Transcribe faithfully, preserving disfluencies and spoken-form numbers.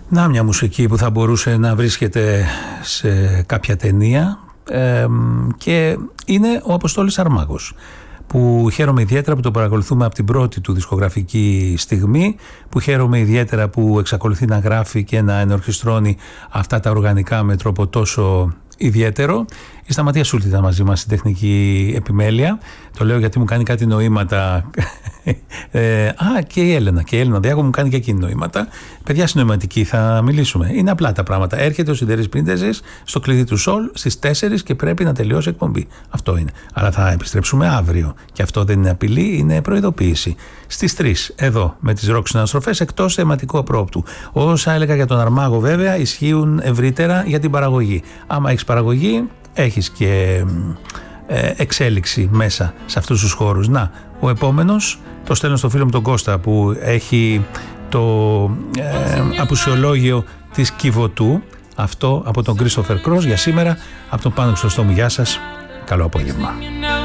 Να, μια μουσική που θα μπορούσε να βρίσκεται σε κάποια ταινία ε, και είναι ο Αποστόλης Αρμάγος, που χαίρομαι ιδιαίτερα που το παρακολουθούμε από την πρώτη του δισκογραφική στιγμή, που χαίρομαι ιδιαίτερα που εξακολουθεί να γράφει και να ενορχιστρώνει αυτά τα οργανικά με τρόπο τόσο ιδιαίτερο. Η Σταματία Σούλτη ήταν μαζί μας στην τεχνική επιμέλεια. Το λέω γιατί μου κάνει κάτι νοήματα. ε, α, και η Έλενα. Και η Έλενα Διάκο μου κάνει και εκείνη νοήματα. Παιδιά, συνοηματική θα μιλήσουμε. Είναι απλά τα πράγματα. Έρχεται ο Σιδέρης Πίντεζης στο κλειδί του Σολ στις τέσσερις και πρέπει να τελειώσει η εκπομπή. Αυτό είναι. Αλλά θα επιστρέψουμε αύριο. Και αυτό δεν είναι απειλή, είναι προειδοποίηση. Στις τρεις, εδώ, με τις ροκ συναναστροφές, εκτός θεματικού απρόπτου. Όσα έλεγα για τον Αρμάγο, βέβαια, ισχύουν ευρύτερα για την παραγωγή. Άμα έχεις παραγωγή, έχεις και ε, εξέλιξη μέσα σε αυτούς τους χώρους. Να, ο επόμενος το στέλνω στο φίλο μου τον Κώστα, που έχει το ε, απουσιολόγιο της Κιβωτού. Αυτό από τον Κρίστοφερ Κρός για σήμερα, από τον Πάνο Χρυσοστόμου. Γεια σας, καλό απόγευμα.